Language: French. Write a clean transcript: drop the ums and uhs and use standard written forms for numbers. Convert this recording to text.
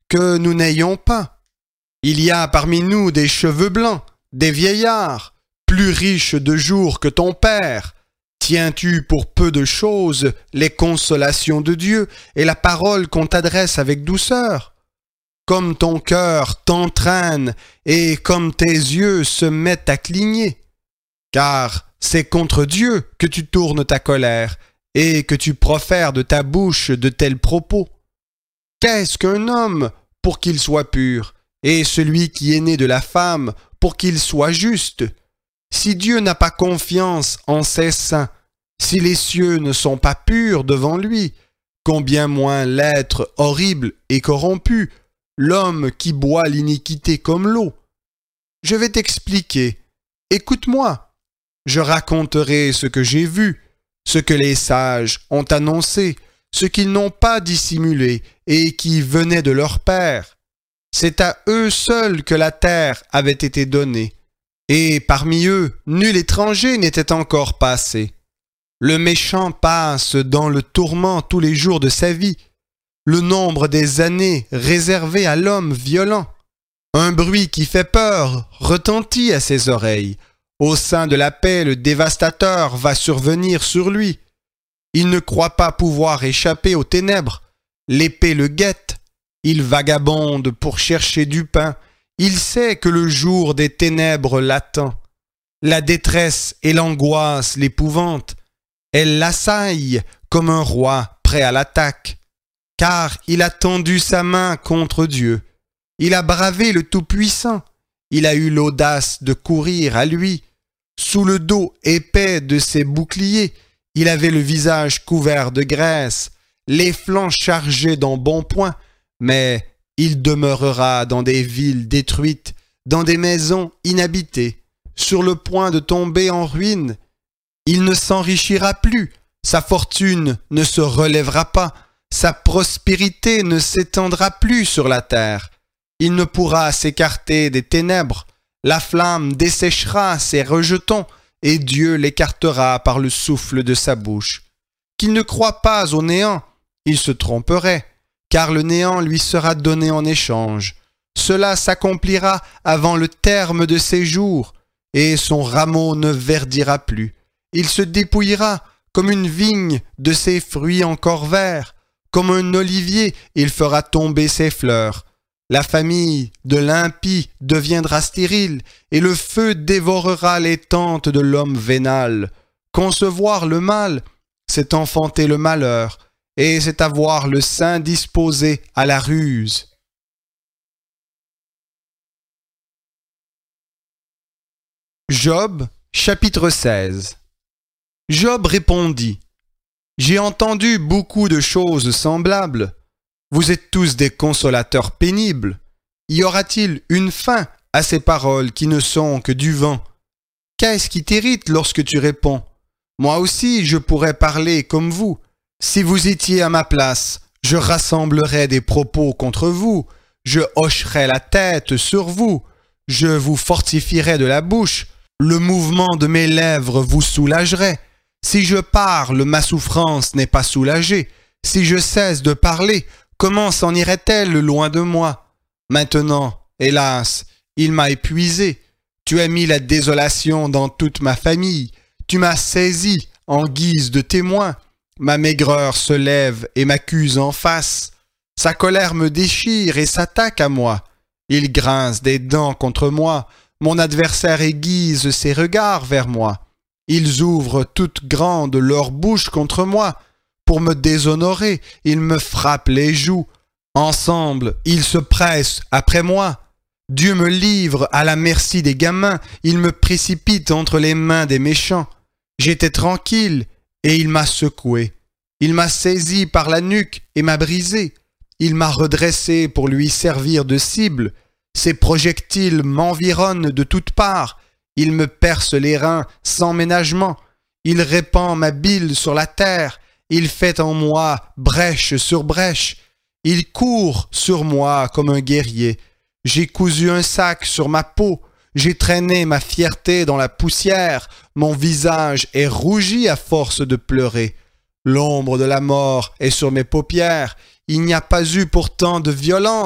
que nous n'ayons pas. Il y a parmi nous des cheveux blancs, des vieillards, plus riches de jours que ton père. Tiens-tu pour peu de choses les consolations de Dieu et la parole qu'on t'adresse avec douceur? Comme ton cœur t'entraîne et comme tes yeux se mettent à cligner. Car c'est contre Dieu que tu tournes ta colère et que tu profères de ta bouche de tels propos. Qu'est-ce qu'un homme pour qu'il soit pur, et celui qui est né de la femme pour qu'il soit juste? Si Dieu n'a pas confiance en ses saints, si les cieux ne sont pas purs devant lui, combien moins l'être horrible et corrompu, l'homme qui boit l'iniquité comme l'eau? Je vais t'expliquer. Écoute-moi. Je raconterai ce que j'ai vu, ce que les sages ont annoncé, ce qu'ils n'ont pas dissimulé et qui venait de leur père. C'est à eux seuls que la terre avait été donnée, et parmi eux, nul étranger n'était encore passé. Le méchant passe dans le tourment tous les jours de sa vie, le nombre des années réservées à l'homme violent. Un bruit qui fait peur retentit à ses oreilles. Au sein de la paix, le dévastateur va survenir sur lui. Il ne croit pas pouvoir échapper aux ténèbres. L'épée le guette. Il vagabonde pour chercher du pain. Il sait que le jour des ténèbres l'attend. La détresse et l'angoisse l'épouvantent. Elle l'assaille comme un roi prêt à l'attaque. Car il a tendu sa main contre Dieu. Il a bravé le Tout-Puissant. Il a eu l'audace de courir à lui. Sous le dos épais de ses boucliers, il avait le visage couvert de graisse, les flancs chargés d'embonpoint, mais il demeurera dans des villes détruites, dans des maisons inhabitées, sur le point de tomber en ruine. Il ne s'enrichira plus, sa fortune ne se relèvera pas, sa prospérité ne s'étendra plus sur la terre. Il ne pourra s'écarter des ténèbres, la flamme desséchera ses rejetons et Dieu l'écartera par le souffle de sa bouche. Qu'il ne croit pas au néant, il se tromperait, car le néant lui sera donné en échange. Cela s'accomplira avant le terme de ses jours, et son rameau ne verdira plus. Il se dépouillera comme une vigne de ses fruits encore verts, comme un olivier, il fera tomber ses fleurs. La famille de l'impie deviendra stérile, et le feu dévorera les tentes de l'homme vénal. Concevoir le mal, c'est enfanter le malheur, et c'est avoir le sein disposé à la ruse. Job, chapitre 16. Job répondit: « J'ai entendu beaucoup de choses semblables. Vous êtes tous des consolateurs pénibles. Y aura-t-il une fin à ces paroles qui ne sont que du vent? Qu'est-ce qui t'irrite lorsque tu réponds? Moi aussi, je pourrais parler comme vous. Si vous étiez à ma place, je rassemblerais des propos contre vous. Je hocherais la tête sur vous. Je vous fortifierais de la bouche. Le mouvement de mes lèvres vous soulagerait. Si je parle, ma souffrance n'est pas soulagée. Si je cesse de parler, comment s'en irait-elle loin de moi? Maintenant, hélas, il m'a épuisé. Tu as mis la désolation dans toute ma famille. Tu m'as saisi en guise de témoin. Ma maigreur se lève et m'accuse en face. Sa colère me déchire et s'attaque à moi. Il grince des dents contre moi. Mon adversaire aiguise ses regards vers moi. Ils ouvrent toutes grandes leur bouche contre moi. Pour me déshonorer, ils me frappent les joues. Ensemble, ils se pressent après moi. Dieu me livre à la merci des gamins. Il me précipite entre les mains des méchants. J'étais tranquille et il m'a secoué. Il m'a saisi par la nuque et m'a brisé. Il m'a redressé pour lui servir de cible. Ses projectiles m'environnent de toutes parts. Il me perce les reins sans ménagement. Il répand ma bile sur la terre. Il fait en moi brèche sur brèche. Il court sur moi comme un guerrier. J'ai cousu un sac sur ma peau. J'ai traîné ma fierté dans la poussière. Mon visage est rougi à force de pleurer. L'ombre de la mort est sur mes paupières. Il n'y a pas eu pourtant de violence